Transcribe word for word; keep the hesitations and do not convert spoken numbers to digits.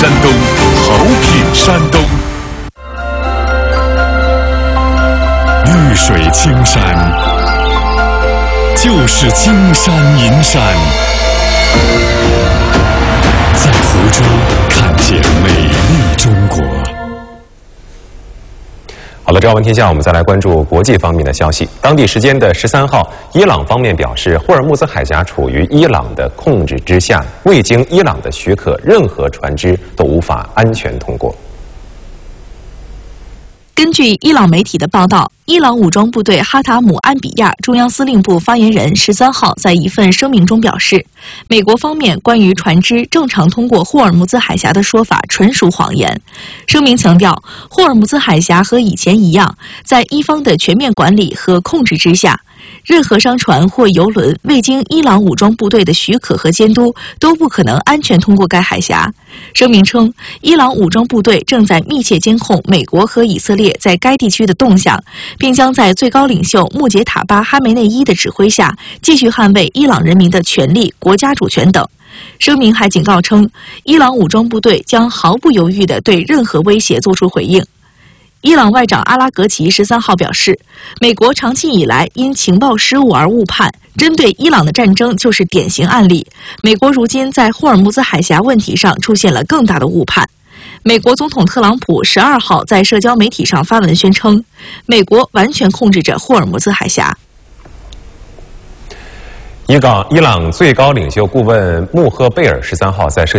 山东，好品山东。绿水青山，就是金山银山。在湖中看见美丽中国。好了，朝闻天下，我们再来关注国际方面的消息。当地时间的十三号，伊朗方面表示，霍尔木兹海峡处于伊朗的控制之下，未经伊朗的许可，任何船只都无法安全通过。 根据伊朗媒体的报道，伊朗武装部队哈塔姆安比亚中央司令部发言人十三号在一份声明中表示，美国方面关于船只正常通过霍尔木兹海峡的说法纯属谎言。声明强调，霍尔木兹海峡和以前一样，在伊方的全面管理和控制之下，任何商船或油轮未经伊朗武装部队的许可和监督，都不可能安全通过该海峡。声明称，伊朗武装部队正在密切监控美国和以色列在该地区的动向，并将在最高领袖穆杰塔巴·哈梅内伊的指挥下，继续捍卫伊朗人民的权利、国家主权等。声明还警告称，伊朗武装部队将毫不犹豫地对任何威胁作出回应。伊朗外长阿拉格齐十三号表示，美国长期以来因情报失误而误判，针对伊朗的战争就是典型案例。美国如今在霍尔木兹海峡问题上出现了更大的误判。美国总统特朗普十二号在社交媒体上发文宣称，美国完全控制着霍尔木兹海峡。 伊朗伊朗最高领袖顾问穆赫贝尔十三号在社